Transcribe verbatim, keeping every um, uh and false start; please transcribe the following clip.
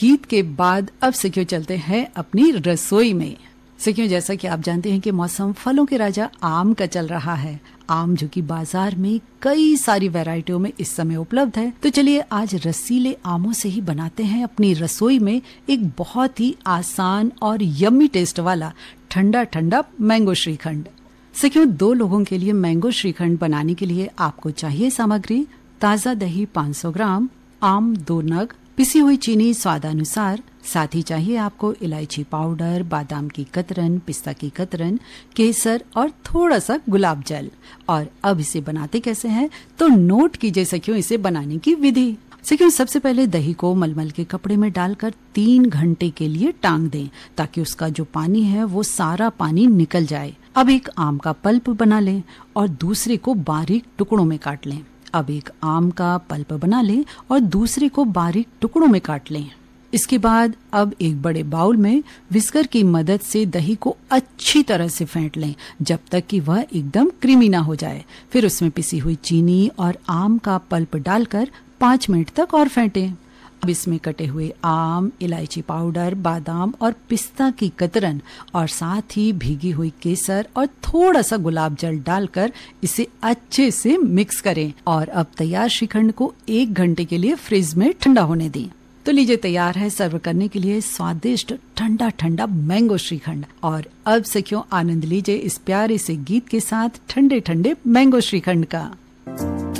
गीत के बाद अब सखियों चलते हैं अपनी रसोई में। सखियों, जैसा कि आप जानते हैं कि मौसम फलों के राजा आम का चल रहा है। आम जो कि बाजार में कई सारी वैरायटियों में इस समय उपलब्ध है। तो चलिए आज रसीले आमों से ही बनाते हैं अपनी रसोई में एक बहुत ही आसान और यम्मी टेस्ट वाला ठंडा ठंडा मैंगो श्रीखंड। सखियों, दो लोगों के लिए मैंगो श्रीखंड बनाने के लिए आपको चाहिए सामग्री: ताजा दही पाँच सौ ग्राम, आम दो नग, पिसी हुई चीनी स्वादानुसार, साथ ही चाहिए आपको इलायची पाउडर, बादाम की कतरन, पिस्ता की कतरन, केसर और थोड़ा सा गुलाब जल। और अब इसे बनाते कैसे हैं तो नोट कीजिए सखियों इसे बनाने की विधि। सखियों, सबसे पहले दही को मलमल के कपड़े में डालकर तीन घंटे के लिए टांग दें ताकि उसका जो पानी है वो सारा पानी निकल जाए। अब एक आम का पल्प बना लें और दूसरे को बारीक टुकड़ों में काट लें। अब एक आम का पल्प बना लें और दूसरे को बारीक टुकड़ों में काट लें। इसके बाद अब एक बड़े बाउल में विस्कर की मदद से दही को अच्छी तरह से फेंट लें जब तक कि वह एकदम क्रीमी ना हो जाए। फिर उसमें पिसी हुई चीनी और आम का पल्प डालकर पाँच मिनट तक और फेंटें। अब इसमें कटे हुए आम, इलायची पाउडर, बादाम और पिस्ता की कतरन और साथ ही भीगी हुई केसर और थोड़ा सा गुलाब जल डालकर इसे अच्छे से मिक्स करें और अब तैयार श्रीखंड को एक घंटे के लिए फ्रिज में ठंडा होने दें। तो लीजिए, तैयार है सर्व करने के लिए स्वादिष्ट ठंडा ठंडा मैंगो श्रीखंड। और अब सखियों आनंद लीजिए इस प्यारे से गीत के साथ ठंडे ठंडे मैंगो श्रीखंड का।